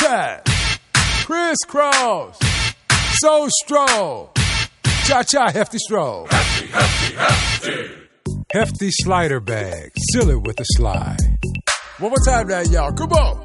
Zigzag, crisscross, so stroll, cha-cha hefty stroll. Hefty slider bag, seal it with a slide. One more time now, y'all, come on.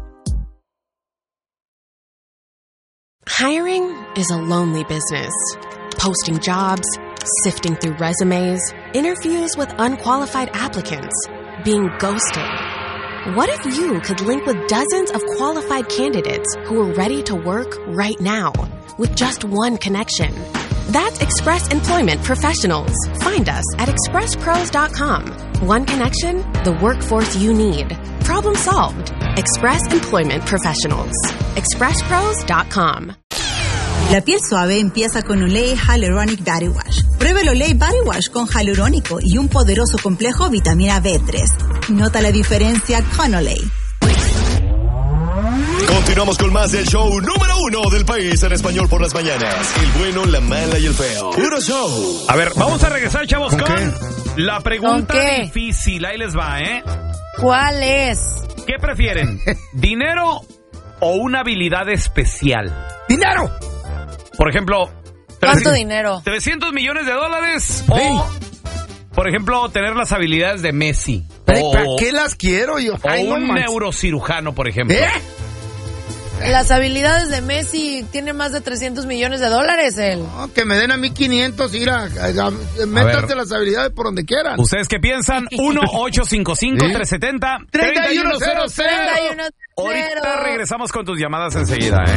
Hiring is a lonely business. Posting jobs, sifting through resumes, interviews with unqualified applicants, being ghosted. What if you could link with dozens of qualified candidates who are ready to work right now with just one connection? That's Express Employment Professionals. Find us at expresspros.com. One connection, the workforce you need. Problem solved. Express Employment Professionals. expresspros.com. La piel suave empieza con Olay Hyaluronic Body Wash. Prueba el Olay Body Wash con hialurónico y un poderoso complejo vitamina B3. Nota la diferencia con Olay. Continuamos con más del show número 1 del país en español por las mañanas. El bueno, la mala y el feo. Puro show. A ver, vamos a regresar, chavos, con la pregunta ¿Con qué? difícil. Ahí les va, ¿eh? ¿Cuál es? ¿Qué prefieren? ¿Dinero o una habilidad especial? ¡Dinero! Por ejemplo, ¿Cuánto dinero? $300 millones o, por ejemplo, tener las habilidades de Messi. ¿Para O, qué las quiero yo? o un neurocirujano, por ejemplo. Las habilidades de Messi tienen más de $300 millones él. No, que me den a mí 500, métanse las habilidades por donde quieran. ¿Ustedes qué piensan? 1-855-370-3100. Ahorita regresamos con tus llamadas enseguida, ¿eh?